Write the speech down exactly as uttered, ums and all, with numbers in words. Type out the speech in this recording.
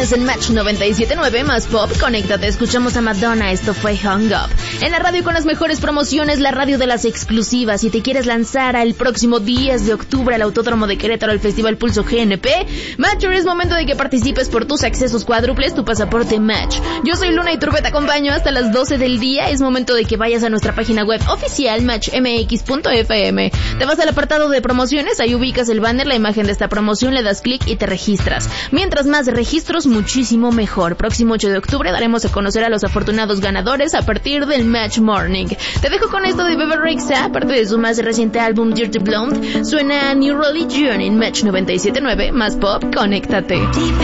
Sigues en Match noventa y siete punto nueve más pop. Conéctate, escuchamos a Madonna, esto fue Hung Up. En la radio con las mejores promociones, la radio de las exclusivas. Si te quieres lanzar al próximo diez de octubre al Autódromo de Querétaro al Festival Pulso G N P, Matcher, es momento de que participes por tus accesos cuádruples, tu pasaporte Match. Yo soy Luna y Turbe, te acompaño hasta las doce del día. Es momento de que vayas a nuestra página web oficial match m x punto f m. Te vas al apartado de promociones, ahí ubicas el banner, la imagen de esta promoción, le das clic y te registras. Mientras más registros, muchísimo mejor. Próximo ocho de octubre daremos a conocer a los afortunados ganadores a partir del Match Morning. Te dejo con esto de Bebe Rexha, parte de su más reciente álbum Dirty Blonde. Suena New Religion en Match noventa y siete punto nueve más pop. Conéctate.